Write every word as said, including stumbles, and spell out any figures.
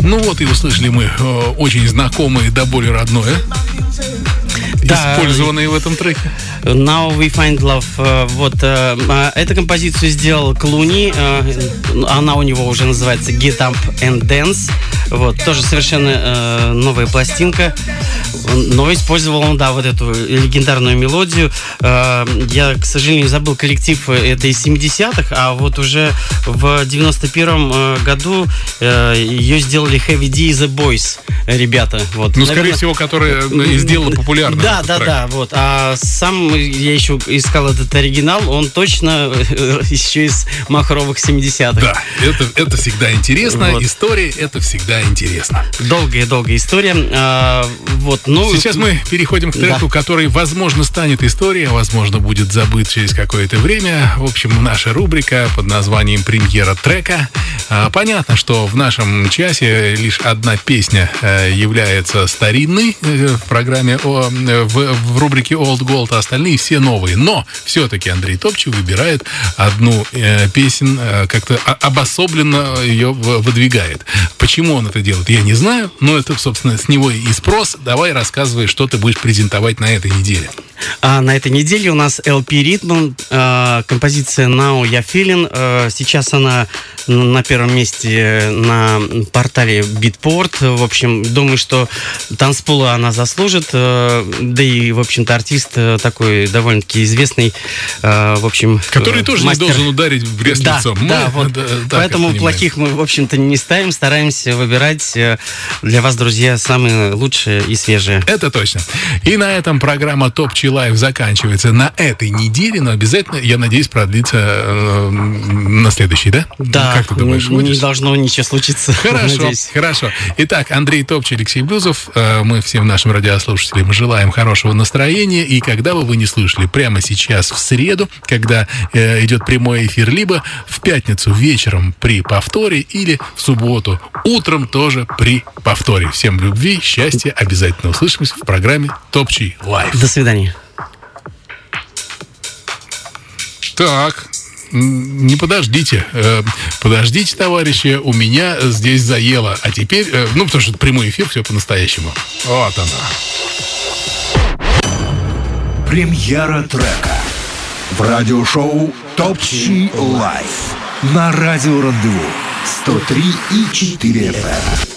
Ну вот и услышали мы э, очень знакомое, до боли родное, да, использованные в этом треке. Now We Find Love. э, Вот э, эту композицию сделал Клуни. э, Она у него уже называется Get Up and Dance. Вот, тоже совершенно э, новая пластинка. Но использовал он, да, вот эту легендарную мелодию. Э, Я, к сожалению, забыл коллектив, это из семидесятых, а вот уже в девяносто первом э, году э, ее сделали Heavy D и The Boys, ребята. Вот. Ну, скорее всего, которая и сделала популярным. Да, да, трек. да, вот. А сам я еще искал этот оригинал, он точно еще из махровых семидесятых. Да, это, это всегда интересно, Вот. История, это всегда интересно. Долгая-долгая история. А, вот, ну, Сейчас мы переходим к треку, да. который, возможно, станет историей, а возможно, будет забыт через какое-то время. В общем, наша рубрика под названием «Премьера трека». А, понятно, что в нашем часе лишь одна песня э, является старинной э, в программе, о, э, в, в рубрике Old Gold, а остальные все новые. Но все-таки Андрей Топчий выбирает одну э, песню, э, как-то обособленно ее выдвигает. Почему он это делает, я не знаю, но это, собственно, с него и спрос. Давай рассказывай, что ты будешь презентовать на этой неделе. А на этой неделе у нас эл пи Rhythm, э, композиция Now Я Feeling. Э, сейчас она на первом месте на портале Beatport. В общем, думаю, что танцпола она заслужит. Э, да и, в общем-то, артист э, такой довольно-таки известный. Э, в общем, Который э, тоже мастер... не должен ударить в грязь да, лицом. Да, мы, вот. да, Поэтому плохих мы, в общем-то, не ставим. Стараемся выбирать э, для вас, друзья, самые лучшие и свежие. Это точно. И на этом программа Топчий Лайв заканчивается на этой неделе, но обязательно, я надеюсь, продлится э, на следующей, да? Да, как ты думаешь, не, будешь? не должно ничего случиться. Хорошо, надеюсь. хорошо. Итак, Андрей Топчий, Алексей Блюзов. Э, мы всем нашим радиослушателям желаем хорошего настроения. И когда бы вы не слышали, прямо сейчас, в среду, когда э, идет прямой эфир, либо в пятницу вечером при повторе, или в субботу утром тоже при повторе. Всем любви, счастья. Обязательно услышимся в программе Топчий Лайв. До свидания. Так, не подождите, э, подождите, товарищи, у меня здесь заело. А теперь, э, ну, потому что прямой эфир, все по-настоящему. Вот она. Премьера трека в радиошоу «Топчий Лайв» на радио Рандеву сто три и четыре эф эм.